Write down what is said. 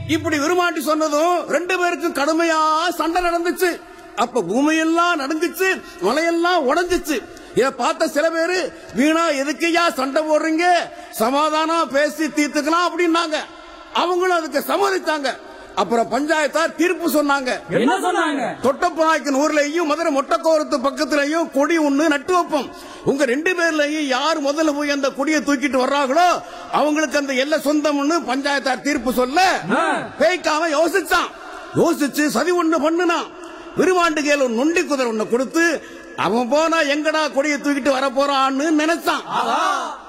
இப்படி விருமாண்டி சொன்னதும் ரெண்டு பேருக்கும் கடுமையா சண்டை நடந்துச்சு. அப்ப பூமியெல்லாம் நடுங்குச்சு, மலையெல்லாம் உடைஞ்சிச்சு. இத பார்த்த சில பேரு, வீணா எதுக்கையா சண்டை போடுறீங்க, சமாதானம் பேசி தீர்த்துக்கலாம் அப்படின்னாங்க. அவங்களும் அதுக்கு சம்மதித்தாங்க. அப்புறம் பஞ்சாயத்தார் தீர்ப்பு சொன்னாங்க. என்ன சொன்னாங்க? தொட்டப்பநாயக்கன் ஊர்லயும் மதுரை மொட்டக்கோரத்து பக்கத்திலையும் கொடி ஒண்ணு நட்டு வைப்போம். உங்க ரெண்டு பேர்லயும் யார் முதல்ல போய் அந்த கொடியை தூக்கிட்டு வர்றாங்களோ அவங்களுக்கு அந்த எல்லை சொந்தம்னு பஞ்சாயத்தார் தீர்ப்பு சொல்ல பேய்க்காம யோசிச்சு சதி ஒண்ணு பண்ணுனா. விருமாண்டு கேள் நொண்டி குதிரை ஒண்ணு கொடுத்து அவன் போனா எங்கடா கொடியை தூக்கிட்டு வர போறான்னு நினைச்சான்.